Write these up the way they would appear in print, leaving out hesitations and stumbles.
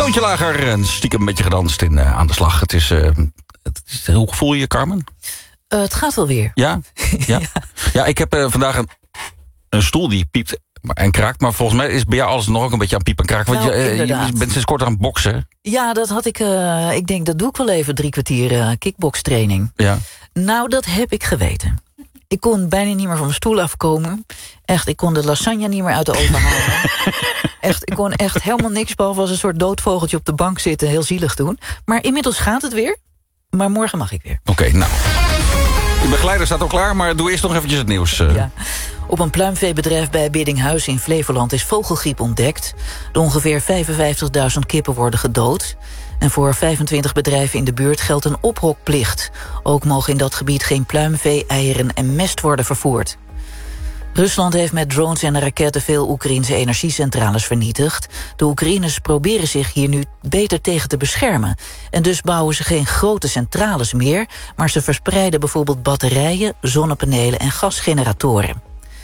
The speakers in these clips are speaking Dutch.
Toontje lager en stiekem een beetje gedanst aan de slag. Hoe voel je je, Carmen? Het gaat wel weer. Ja? Ja, ik heb vandaag een stoel die piept en kraakt. Maar volgens mij is bij jou alles nog ook een beetje aan piep en kraak. Want je bent sinds kort aan het boksen. Ja, dat had ik. Ik denk, dat doe ik wel even 3 kwartier kickbokstraining. Ja. Nou, dat heb ik geweten. Ik kon bijna niet meer van mijn stoel afkomen. Echt, ik kon de lasagne niet meer uit de oven halen. Echt, ik kon echt helemaal niks, behalve als een soort doodvogeltje op de bank zitten. Heel zielig doen. Maar inmiddels gaat het weer. Maar morgen mag ik weer. Oké, nou. De begeleider staat al klaar, maar doe eerst nog eventjes het nieuws. Ja. Op een pluimveebedrijf bij Biddinghuizen in Flevoland is vogelgriep ontdekt. De ongeveer 55.000 kippen worden gedood. En voor 25 bedrijven in de buurt geldt een ophokplicht. Ook mogen in dat gebied geen pluimvee, eieren en mest worden vervoerd. Rusland heeft met drones en raketten veel Oekraïnse energiecentrales vernietigd. De Oekraïners proberen zich hier nu beter tegen te beschermen. En dus bouwen ze geen grote centrales meer, maar ze verspreiden bijvoorbeeld batterijen, zonnepanelen en gasgeneratoren.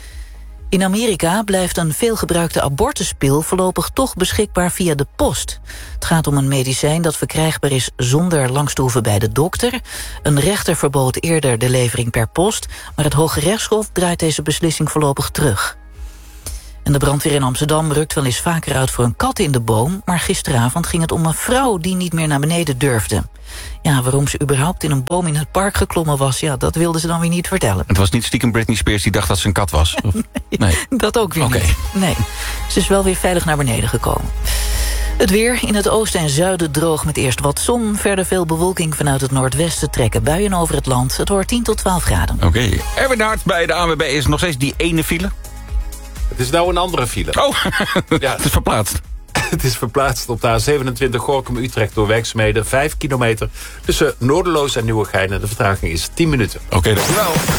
In Amerika blijft een veelgebruikte abortuspil voorlopig toch beschikbaar via de post. Het gaat om een medicijn dat verkrijgbaar is zonder langs te hoeven bij de dokter. Een rechter verbood eerder de levering per post, maar het Hoge Rechtshof draait deze beslissing voorlopig terug. En de brandweer in Amsterdam rukt wel eens vaker uit voor een kat in de boom, maar gisteravond ging het om een vrouw die niet meer naar beneden durfde. Ja, waarom ze überhaupt in een boom in het park geklommen was, ja, dat wilde ze dan weer niet vertellen. Het was niet stiekem Britney Spears die dacht dat ze een kat was? Of? Nee, dat ook weer niet. Nee, ze is wel weer veilig naar beneden gekomen. Het weer in het oosten en zuiden droog met eerst wat zon. Verder veel bewolking vanuit het noordwesten trekken buien over het land. Het wordt 10 tot 12 graden. Oké. Erwin Hart bij de ANWB is nog steeds die ene file? Het is nou een andere file. Oh, ja. Het is verplaatst. Het is verplaatst op de A27 Gorinchem-Utrecht door werkzaamheden. 5 kilometer tussen Noorderloos en Nieuwegein. De vertraging is 10 minuten. Oké, dankjewel.